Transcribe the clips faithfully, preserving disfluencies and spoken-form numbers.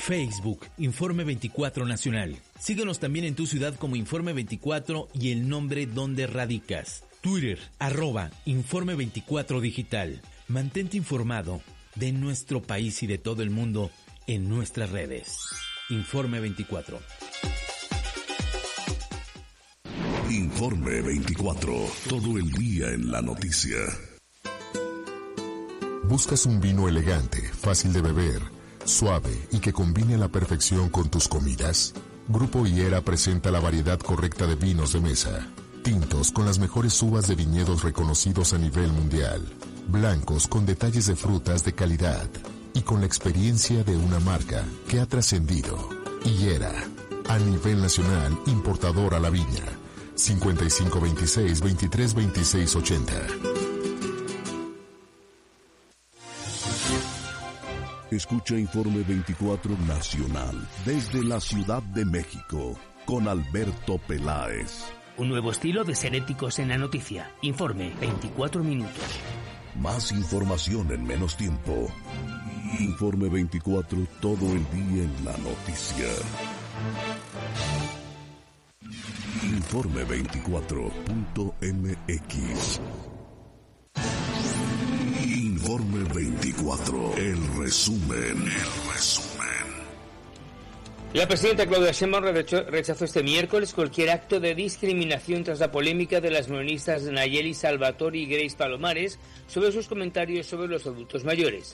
Facebook, Informe veinticuatro Nacional. Síguenos también en tu ciudad como Informe veinticuatro y el nombre donde radicas. Twitter, arroba Informe veinticuatro Digital. Mantente informado de nuestro país y de todo el mundo en nuestras redes. Informe veinticuatro. Informe veinticuatro. Todo el día en la noticia. ¿Buscas un vino elegante, fácil de beber, suave y que combine a la perfección con tus comidas? Grupo Higuera presenta la variedad correcta de vinos de mesa. Tintos con las mejores uvas de viñedos reconocidos a nivel mundial. Blancos con detalles de frutas de calidad. Y con la experiencia de una marca que ha trascendido. Higuera, a nivel nacional, importador a la viña. cincuenta y cinco veintiséis, veintitrés veintiséis ochenta. Escucha Informe veinticuatro Nacional desde la Ciudad de México con Alberto Peláez. Un nuevo estilo de ser éticos en la noticia. Informe veinticuatro minutos. Más información en menos tiempo. Informe veinticuatro, todo el día en la noticia. Informe veinticuatro punto m x. Informe veinticuatro, el resumen, el resumen. La presidenta Claudia Sheinbaum rechazó este miércoles cualquier acto de discriminación tras la polémica de las morenistas Nayeli Salvatore y Grace Palomares sobre sus comentarios sobre los adultos mayores.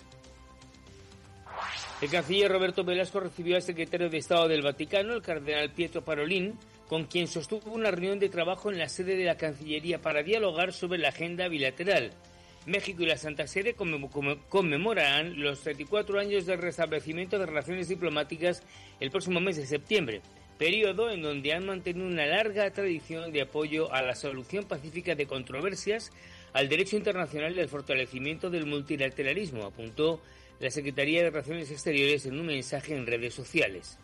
El canciller Roberto Velasco recibió al secretario de Estado del Vaticano, el cardenal Pietro Parolin, con quien sostuvo una reunión de trabajo en la sede de la Cancillería para dialogar sobre la agenda bilateral. México y la Santa Sede conmemorarán los treinta y cuatro años del restablecimiento de relaciones diplomáticas el próximo mes de septiembre, periodo en donde han mantenido una larga tradición de apoyo a la solución pacífica de controversias, al derecho internacional y al fortalecimiento del multilateralismo, apuntó la Secretaría de Relaciones Exteriores en un mensaje en redes sociales.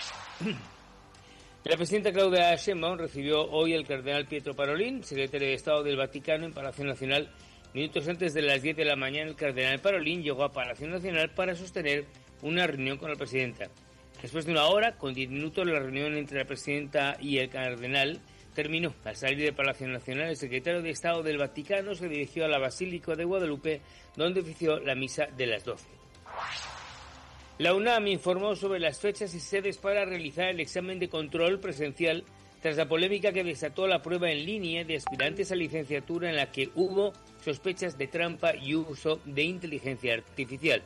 La presidenta Claudia Sheinbaum recibió hoy al cardenal Pietro Parolin, secretario de Estado del Vaticano, en Palacio Nacional. Minutos antes de las diez de la mañana, el cardenal Parolin llegó a Palacio Nacional para sostener una reunión con la presidenta. Después de una hora, con diez minutos, la reunión entre la presidenta y el cardenal terminó. Al salir del Palacio Nacional, el secretario de Estado del Vaticano se dirigió a la Basílica de Guadalupe, donde ofició la misa de las doce. La UNAM informó sobre las fechas y sedes para realizar el examen de control presencial tras la polémica que desató la prueba en línea de aspirantes a licenciatura en la que hubo sospechas de trampa y uso de inteligencia artificial.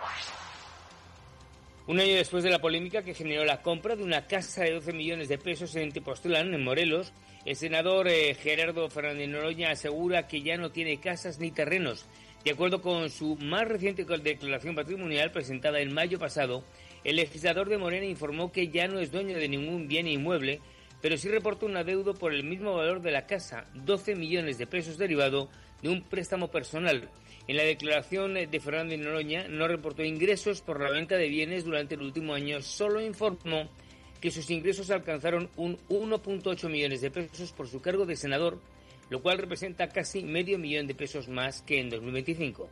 Un año después de la polémica que generó la compra de una casa de doce millones de pesos en Tepoztlán, en Morelos, el senador eh, Gerardo Fernández Noroña asegura que ya no tiene casas ni terrenos. De acuerdo con su más reciente declaración patrimonial presentada en mayo pasado, el legislador de Morena informó que ya no es dueño de ningún bien inmueble, pero sí reportó un adeudo por el mismo valor de la casa, doce millones de pesos derivado de un préstamo personal. En la declaración de Fernández Noroña no reportó ingresos por la venta de bienes durante el último año, solo informó que sus ingresos alcanzaron un uno punto ocho millones de pesos por su cargo de senador, lo cual representa casi medio millón de pesos más que en dos mil veinticinco.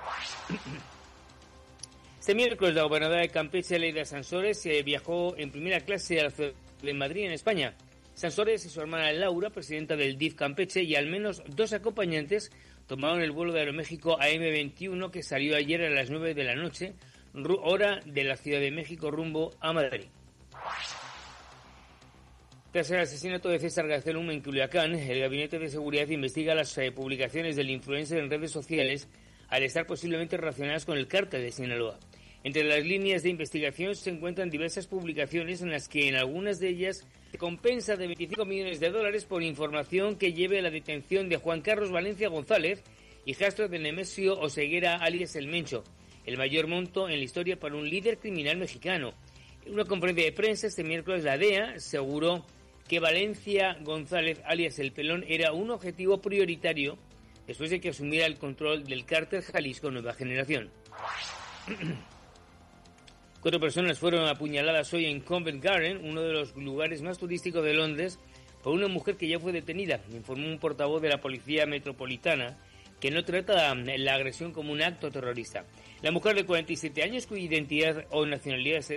Este miércoles la gobernadora de Campeche, Leida Sansores, viajó en primera clase a la ciudad de Madrid, en España. Sansores y su hermana Laura, presidenta del D I F Campeche, y al menos dos acompañantes tomaron el vuelo de Aeroméxico A M veintiuno que salió ayer a las nueve de la noche, hora de la Ciudad de México, rumbo a Madrid. Tras el asesinato de César García Luna en Culiacán, el Gabinete de Seguridad investiga las eh, publicaciones del influencer en redes sociales al estar posiblemente relacionadas con el cártel de Sinaloa. Entre las líneas de investigación se encuentran diversas publicaciones en las que en algunas de ellas se compensa de veinticinco millones de dólares por información que lleve a la detención de Juan Carlos Valencia González, hijastro de Nemesio Oseguera alias El Mencho, el mayor monto en la historia para un líder criminal mexicano. En una conferencia de prensa este miércoles, la D E A aseguró que Valencia González alias El Pelón era un objetivo prioritario después de que asumiera el control del cártel Jalisco Nueva Generación. Cuatro personas fueron apuñaladas hoy en Covent Garden, uno de los lugares más turísticos de Londres, por una mujer que ya fue detenida, informó un portavoz de la Policía Metropolitana, que no trata la agresión como un acto terrorista. La mujer de cuarenta y siete años, cuya identidad o nacionalidad se